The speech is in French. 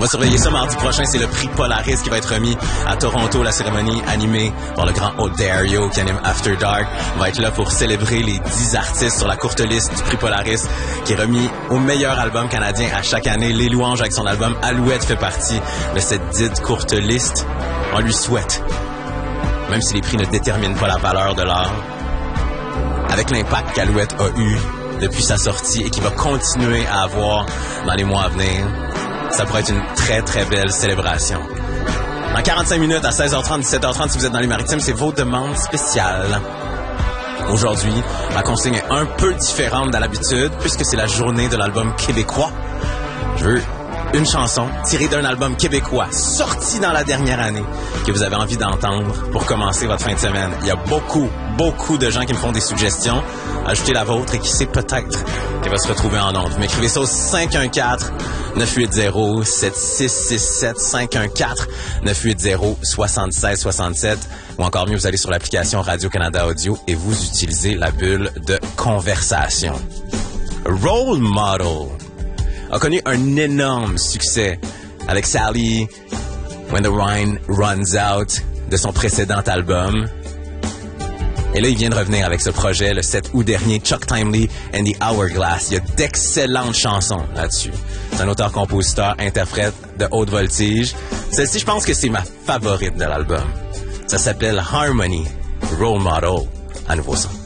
On va surveiller ça mardi prochain. C'est le prix Polaris qui va être remis à Toronto. La cérémonie animée par le grand O'Dario qui anime After Dark va être là pour célébrer les 10 artistes sur la courte liste du prix Polaris qui est remis au meilleur album canadien à chaque année. Les Louanges avec son album Alouette fait partie de cette dite courte liste. On lui souhaite, même si les prix ne déterminent pas la valeur de l'art, avec l'impact qu'Alouette a eu depuis sa sortie et qui va continuer à avoir dans les mois à venir, ça pourrait être une très, très belle célébration. Dans 45 minutes, à 16h30, 17h30, si vous êtes dans les Maritimes, c'est vos demandes spéciales. Aujourd'hui, ma consigne est un peu différente d'à l'habitude, puisque c'est la journée de l'album québécois. Je veux une chanson tirée d'un album québécois sorti dans la dernière année que vous avez envie d'entendre pour commencer votre fin de semaine. Il y a beaucoup de gens qui me font des suggestions. Ajoutez la vôtre et qui sait peut-être qu'elle va se retrouver en ondes. Vous m'écrivez ça au 514-980-7667, 514-980-7667 ou encore mieux, vous allez sur l'application Radio-Canada Audio et vous utilisez la bulle de conversation. Role Model a connu un énorme succès avec Sally, When the Wine Runs Out, de son précédent album. Et là, il vient de revenir avec ce projet le 7 août dernier, Chuck Timely and the Hourglass. Il y a d'excellentes chansons là-dessus. C'est un auteur-compositeur, interprète de haute voltige. Celle-ci, je pense que c'est ma favorite de l'album. Ça s'appelle Harmony, Role Model, à nouveau son.